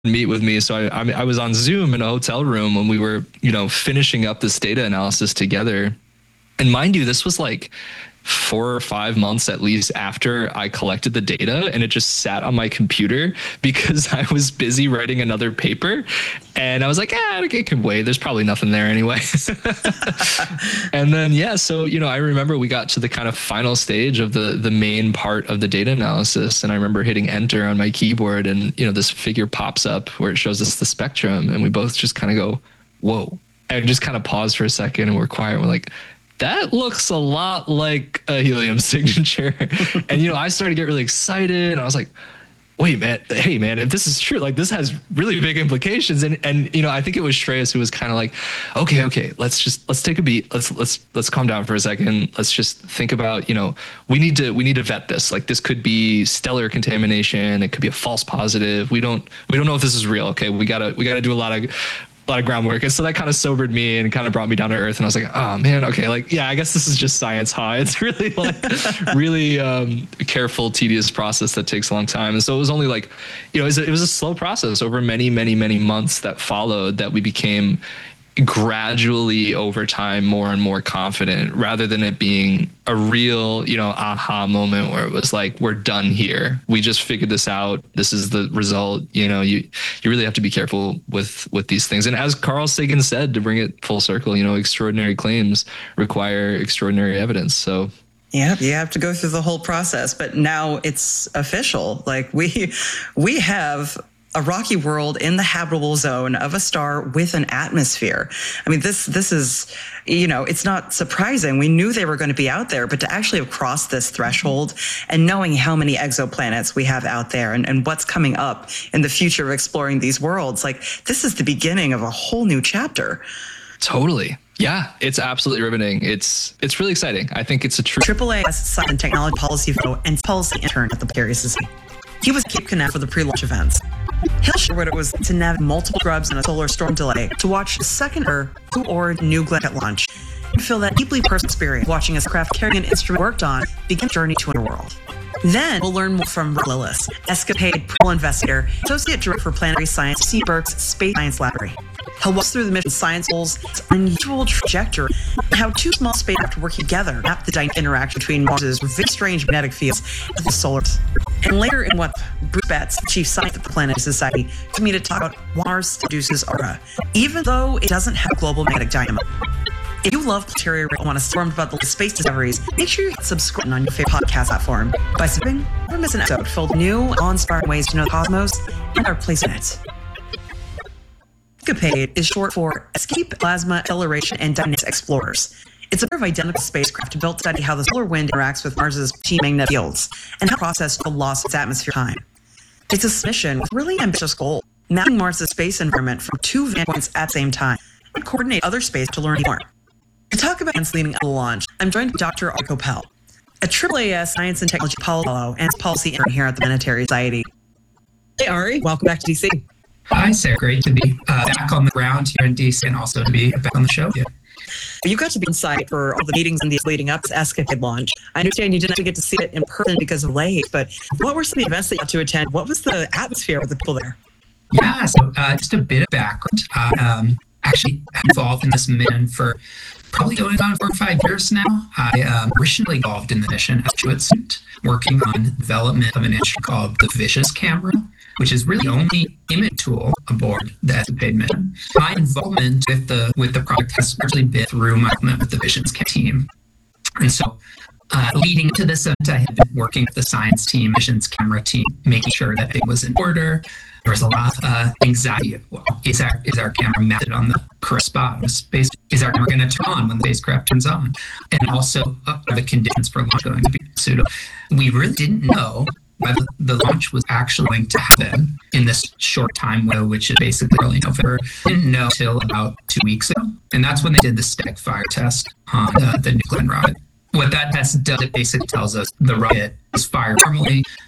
meet with me. So I was on Zoom in a hotel room when we were, finishing up this data analysis together. And mind you, this was like 4 or 5 months at least after I collected the data, and it just sat on my computer because I was busy writing another paper. And I was like, it can wait. There's probably nothing there anyway. And then, so, I remember we got to the kind of final stage of the main part of the data analysis. And I remember hitting enter on my keyboard, and, this figure pops up where it shows us the spectrum. And we both just kind of go, whoa, and just kind of pause for a second, and we're quiet. We're like, that looks a lot like a helium signature. And, I started to get really excited. And I was like, wait, man, hey, man, if this is true, like this has really big implications. And I think it was Shreyas who was kind of like, okay, let's take a beat. Let's calm down for a second. Let's just think about, we need to vet this. Like this could be stellar contamination. It could be a false positive. We don't know if this is real. Okay. We gotta do a lot of groundwork. And so that kind of sobered me and kind of brought me down to earth. And I was like, oh man, okay. Like, I guess this is just science, huh? It's really really careful, tedious process that takes a long time. And so it was only like, it was a slow process over many, many, many months that followed that we became gradually over time more and more confident, rather than it being a real, aha moment where it was like, we're done here. We just figured this out. This is the result. You really have to be careful with these things. And as Carl Sagan said, to bring it full circle, extraordinary claims require extraordinary evidence. So yeah, you have to go through the whole process, but now it's official. Like we have a rocky world in the habitable zone of a star with an atmosphere. I mean, this is, it's not surprising. We knew they were going to be out there, but to actually have crossed this threshold and knowing how many exoplanets we have out there and what's coming up in the future of exploring these worlds, like this is the beginning of a whole new chapter. Totally. Yeah, it's absolutely riveting. It's really exciting. I think it's a true AAA Science and Technology Policy Fellow and Policy Intern at the Planetary Society. He was Cape Canaveral for the pre-launch events. He'll share what it was to navigate multiple scrubs and a solar storm delay to watch the second Blue Origin New Glenn at launch and feel that deeply personal experience watching a craft carrying an instrument worked on begin a journey to another world. Then we'll learn more from Rick Lillis, Escapade Pearl Investigator, Associate Director for Planetary Science, C. Burke's Space Science Laboratory. He'll walk us through the mission science goals, its unusual trajectory, and how two small spacecraft work together to map the dynamic interaction between Mars's very strange magnetic fields and the solar. And later in what Bruce Betts, Chief Scientist at the Planetary Society, to me to talk about Mars produces aura, even though it doesn't have global magnetic dynamo. If you love Planetary and want to storm about the space discoveries, make sure you subscribe on your favorite podcast platform. By subscribing, never miss an episode filled with new, awe-inspiring ways to know the cosmos and our place in it. Escapade is short for Escape Plasma Acceleration and Dynamics Explorers. It's a pair of identical spacecraft built to study how the solar wind interacts with Mars's magnetic fields and how the process will loss its atmosphere time. It's a mission with really ambitious goal, mapping Mars's space environment from two vantage points at the same time and coordinate other space to learn more. To talk about events leading up to the launch, I'm joined by Dr. Ari Koppel, a AAAS Science and Technology Policy Fellow and Policy Intern here at the Planetary Society. Hey Ari, welcome back to DC. Hi, Sarah. Great to be back on the ground here in DC and also to be back on the show. Yeah. You got to be on site for all the meetings and these leading up to Escapade launch. I understand you didn't get to see it in person because of late, but what were some of the events that you got to attend? What was the atmosphere of the people there? Yeah, so just a bit of background. I actually involved in this mission for probably going on 4 or 5 years now. I originally involved in the mission as a graduate student, working on development of an instrument called the VISIONS camera, which is really the only image tool aboard the Escapade mission. My involvement with the project has largely been through my involvement with the VISIONS team. And so leading into this event, I had been working with the science team, VISIONS camera team, making sure that it was in order. There was a lot of anxiety. Well, is our camera mounted on the correct spot? Is our camera going to turn on when the spacecraft turns on? And also, are the conditions for launch going to be pseudo? We really didn't know whether the launch was actually going to happen in this short time window, which is basically early November. Didn't know till about 2 weeks ago. And that's when they did the static fire test on the New Glenn rocket. What that test does, it basically tells us the rocket is fired normally,